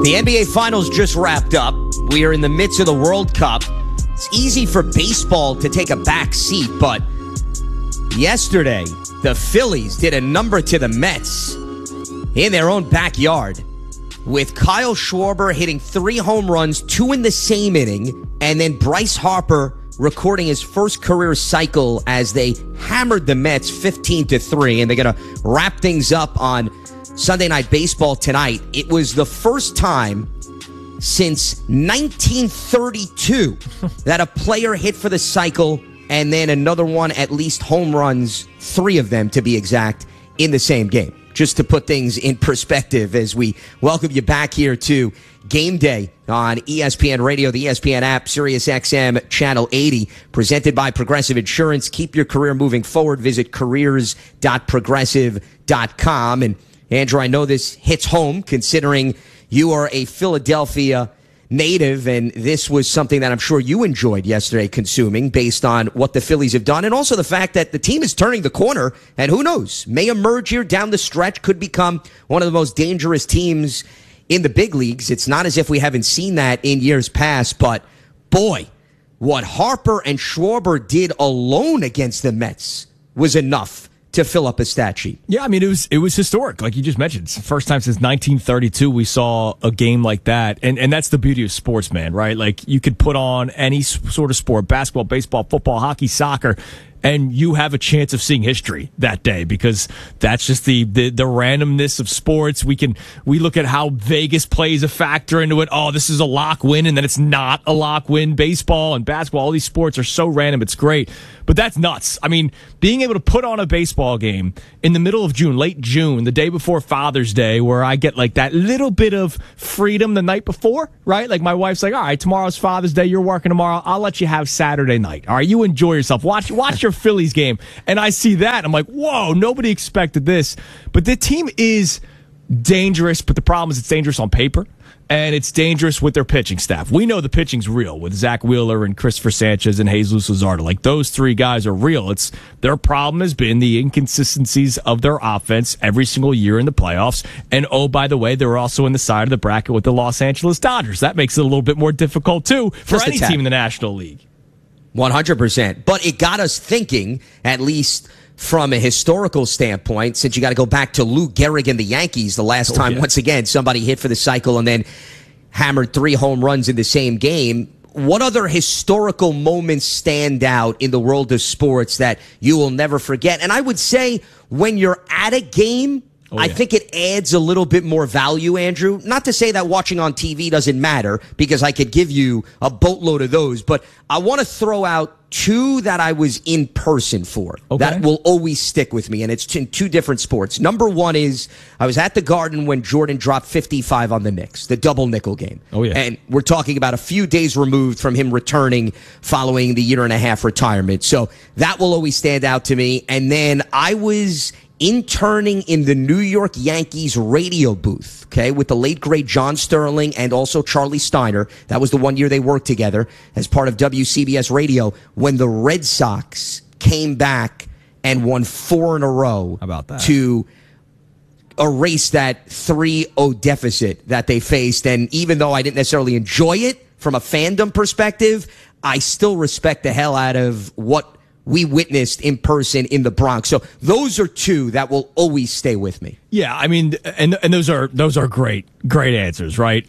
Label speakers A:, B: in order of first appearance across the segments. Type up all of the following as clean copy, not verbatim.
A: The NBA Finals just wrapped up. We are in the midst of the World Cup. It's easy for baseball to take a back seat, but yesterday, the Phillies did a number to the Mets in their own backyard with Kyle Schwarber hitting 3 home runs, 2 in the same inning, and then Bryce Harper recording his first career cycle as they hammered the Mets 15-3, and they're going to wrap things up on Sunday Night Baseball tonight. It was the first time since 1932 that a player hit for the cycle and then another one, at least home runs, 3 of them to be exact, in the same game. Just to put things in perspective as we welcome you back here to Game Day on ESPN Radio, the ESPN app, Sirius XM Channel 80, presented by Progressive Insurance. Keep your career moving forward. Visit careers.progressive.com. And Andrew, I know this hits home considering you are a Philadelphia native, and this was something that I'm sure you enjoyed yesterday consuming based on what the Phillies have done, and also the fact that the team is turning the corner, and who knows, may emerge here down the stretch, could become one of the most dangerous teams in the big leagues. It's not as if we haven't seen that in years past, but boy, what Harper and Schwarber did alone against the Mets was enough to fill up a stat sheet.
B: Yeah, I mean, it was historic, like you just mentioned. It's the first time since 1932 we saw a game like that. And that's the beauty of sports, man, right? Like, you could put on any sort of sport, basketball, baseball, football, hockey, soccer, and you have a chance of seeing history that day, because that's just the randomness of sports. We look at how Vegas plays a factor into it. Oh, this is a lock win, and then it's not a lock win. Baseball and basketball, all these sports are so random. It's great. But that's nuts. I mean, being able to put on a baseball game in the middle of June, late June, the day before Father's Day, where I get like that little bit of freedom the night before, right? Like, my wife's like, all right, tomorrow's Father's Day. You're working tomorrow. I'll let you have Saturday night. All right, you enjoy yourself. Watch your Phillies game. And I see that. I'm like, whoa, nobody expected this. But the team is dangerous, but the problem is it's dangerous on paper. And it's dangerous with their pitching staff. We know the pitching's real with Zach Wheeler and Christopher Sanchez and Jesus Luzardo. Like, those 3 guys are real. It's their problem has been the inconsistencies of their offense every single year in the playoffs. And, oh, by the way, they're also in the side of the bracket with the Los Angeles Dodgers. That makes it a little bit more difficult, too, for any team in the National League.
A: 100%. But it got us thinking, at least from a historical standpoint, since you got to go back to Lou Gehrig and the Yankees the last time, once again, somebody hit for the cycle and then hammered 3 home runs in the same game. What other historical moments stand out in the world of sports that you will never forget? And I would say when you're at a game, I think it adds a little bit more value, Andrew. Not to say that watching on TV doesn't matter, because I could give you a boatload of those, but I want to throw out 2 that I was in person for that will always stick with me, and it's in 2 different sports. Number 1 is I was at the Garden when Jordan dropped 55 on the Knicks, the double nickel game. And we're talking about a few days removed from him returning following the 1.5-year retirement. So that will always stand out to me. And then I was interning in the New York Yankees radio booth, with the late, great John Sterling and also Charlie Steiner. That was the one year they worked together as part of WCBS Radio when the Red Sox came back and won 4 in a row.
B: How about that?
A: To erase that 3-0 deficit that they faced. And even though I didn't necessarily enjoy it from a fandom perspective, I still respect the hell out of what we witnessed in person in the Bronx. So those are 2 that will always stay with me.
B: Yeah, I mean, and those are great answers, right?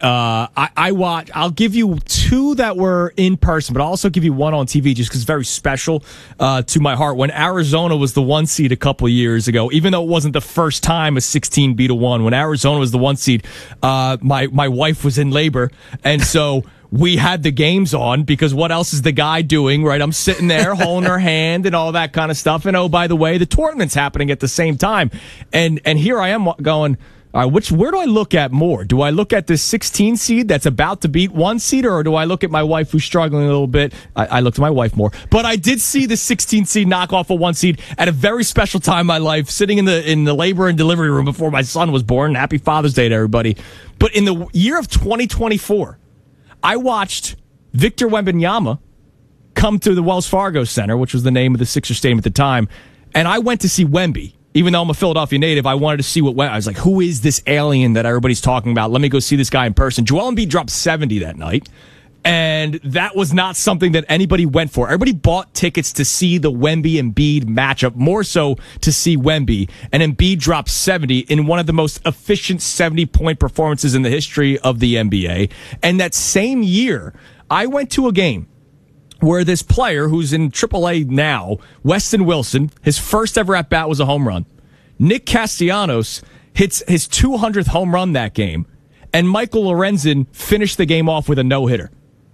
B: I'll give you 2 that were in person, but I'll also give you 1 on TV just because it's very special to my heart. When Arizona was the 1 seed a couple of years ago, even though it wasn't the first time a 16 beat a 1, when Arizona was the 1 seed, my wife was in labor, and so we had the games on because what else is the guy doing, right? I'm sitting there holding her hand and all that kind of stuff. And, oh, by the way, the tournament's happening at the same time. And here I am going, all right, where do I look at more? Do I look at this 16 seed that's about to beat 1 seed, or do I look at my wife who's struggling a little bit? I looked at my wife more. But I did see the 16 seed knock off a 1 seed at a very special time in my life, sitting in the labor and delivery room before my son was born. Happy Father's Day to everybody. But in the year of 2024, I watched Victor Wembanyama come to the Wells Fargo Center, which was the name of the Sixers stadium at the time, and I went to see Wemby Even though I'm a Philadelphia native, I wanted to see what went. I was like, who is this alien that everybody's talking about? Let me go see this guy in person. Joel Embiid dropped 70 that night. And that was not something that anybody went for. Everybody bought tickets to see the Wemby-Embiid matchup, more so to see Wemby. And Embiid dropped 70 in one of the most efficient 70-point performances in the history of the NBA. And that same year, I went to a game where this player who's in AAA now, Weston Wilson, his first ever at-bat was a home run. Nick Castellanos hits his 200th home run that game. And Michael Lorenzen finished the game off with a no-hitter.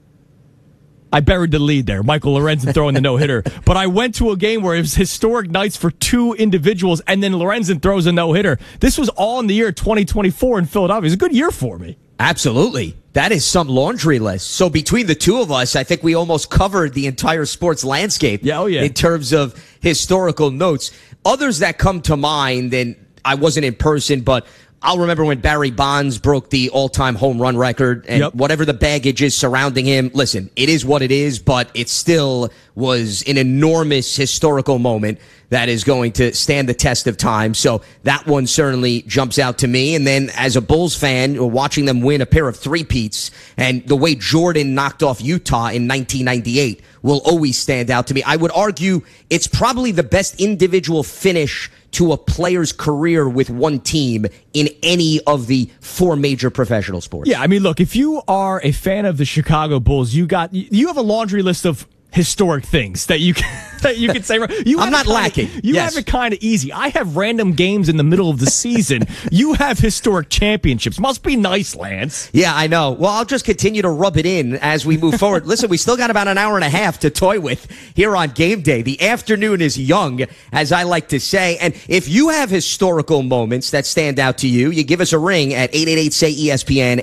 B: I buried the lead there. Michael Lorenzen throwing the no-hitter. But I went to a game where it was historic nights for two individuals, and then Lorenzen throws a no-hitter. This was all in the year 2024 in Philadelphia. It was a good year for me.
A: Absolutely. That is some laundry list. So between the two of us, I think we almost covered the entire sports landscape in terms of historical notes. Others that come to mind, and I wasn't in person, but I'll remember when Barry Bonds broke the all-time home run record, and whatever the baggage is surrounding him, listen, it is what it is, but it still was an enormous historical moment that is going to stand the test of time. So that one certainly jumps out to me. And then as a Bulls fan, watching them win a pair of three-peats and the way Jordan knocked off Utah in 1998 will always stand out to me. I would argue it's probably the best individual finish to a player's career with one team in any of the four major professional sports.
B: Yeah, I mean, look, if you are a fan of the Chicago Bulls, you have a laundry list of historic things that you can say.
A: I'm not lacking.
B: You have it kind of easy. I have random games in the middle of the season. You have historic championships. Must be nice, Lance.
A: Yeah, I know. Well, I'll just continue to rub it in as we move forward. Listen, we still got about an hour and a half to toy with here on Game Day. The afternoon is young, as I like to say. And if you have historical moments that stand out to you, you give us a ring at 888-SAY-ESPN,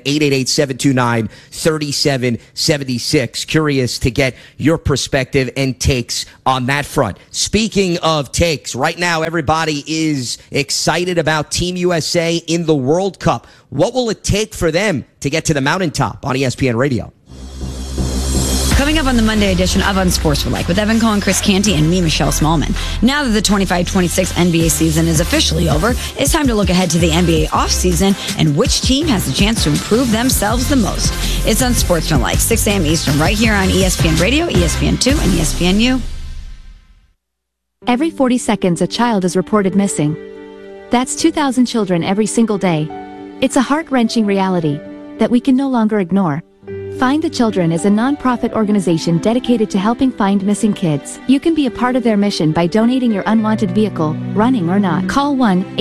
A: 888-729-3776. Curious to get your perspective and takes on that front. Speaking of takes, right now everybody is excited about Team USA in the World Cup. What will it take for them to get to the mountaintop on ESPN Radio?
C: Coming up on the Monday edition of Unsportsmanlike with Evan Cohen, Chris Canty, and me, Michelle Smallman. Now that the 25-26 NBA season is officially over, it's time to look ahead to the NBA offseason and which team has a chance to improve themselves the most. It's Unsportsmanlike, 6 a.m. Eastern, right here on ESPN Radio, ESPN2, and ESPNU.
D: Every 40 seconds, a child is reported missing. That's 2,000 children every single day. It's a heart-wrenching reality that we can no longer ignore. Find the Children is a non-profit organization dedicated to helping find missing kids. You can be a part of their mission by donating your unwanted vehicle, running or not. Call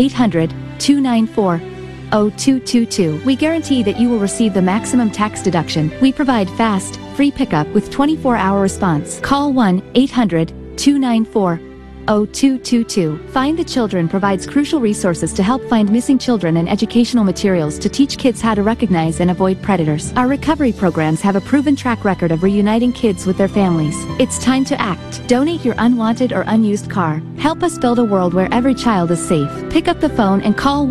D: 1-800-294-0222. We guarantee that you will receive the maximum tax deduction. We provide fast, free pickup with 24-hour response. Call 1-800-294-0222. Find the Children provides crucial resources to help find missing children and educational materials to teach kids how to recognize and avoid predators. Our recovery programs have a proven track record of reuniting kids with their families. It's time to act. Donate your unwanted or unused car. Help us build a world where every child is safe. Pick up the phone and call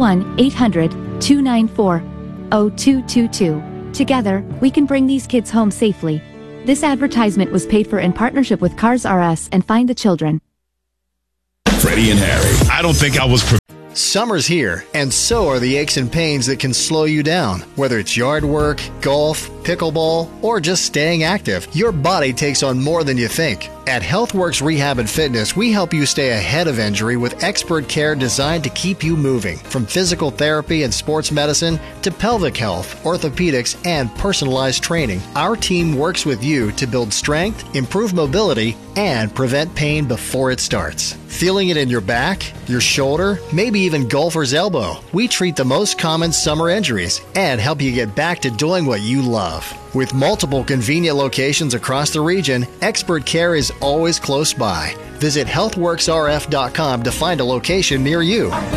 D: 1-800-294-0222. Together, we can bring these kids home safely. This advertisement was paid for in partnership with Cars R Us and Find the Children.
E: Freddie and Harry. I don't think I was
F: Summer's here, and so are the aches and pains that can slow you down. Whether it's yard work, golf, pickleball, or just staying active, your body takes on more than you think. At HealthWorks Rehab and Fitness, we help you stay ahead of injury with expert care designed to keep you moving. From physical therapy and sports medicine to pelvic health, orthopedics, and personalized training, our team works with you to build strength, improve mobility, and prevent pain before it starts. Feeling it in your back, your shoulder, maybe even golfer's elbow? We treat the most common summer injuries and help you get back to doing what you love. With multiple convenient locations across the region, expert care is always close by. Visit healthworksrf.com to find a location near you.